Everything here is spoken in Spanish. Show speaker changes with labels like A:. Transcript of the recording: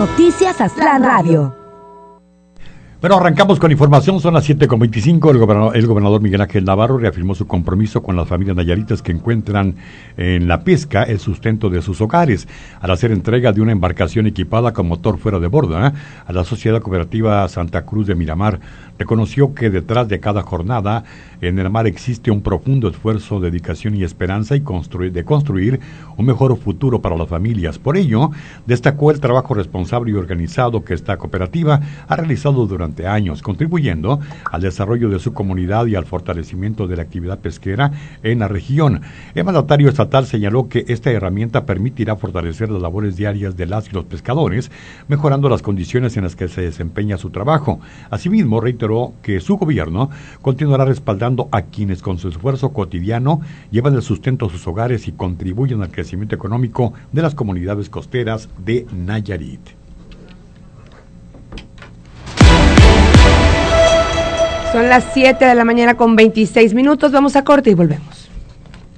A: Noticias Aztlán Radio.
B: Bueno, arrancamos con información, son las 7:25. El gobernador Miguel Ángel Navarro reafirmó su compromiso con las familias nayaritas que encuentran en la pesca el sustento de sus hogares, al hacer entrega de una embarcación equipada con motor fuera de bordo a la Sociedad Cooperativa Santa Cruz de Miramar. Reconoció que detrás de cada jornada en el mar existe un profundo esfuerzo, dedicación y esperanza de construir un mejor futuro para las familias. Por ello, destacó el trabajo responsable y organizado que esta cooperativa ha realizado durante años, contribuyendo al desarrollo de su comunidad y al fortalecimiento de la actividad pesquera en la región. El mandatario estatal señaló que esta herramienta permitirá fortalecer las labores diarias de las y los pescadores, mejorando las condiciones en las que se desempeña su trabajo. Asimismo, reiteró que su gobierno continuará respaldando a quienes con su esfuerzo cotidiano llevan el sustento a sus hogares y contribuyen al crecimiento económico de las comunidades costeras de Nayarit.
C: Son las 7 de la mañana con 26 minutos. Vamos a corte y volvemos.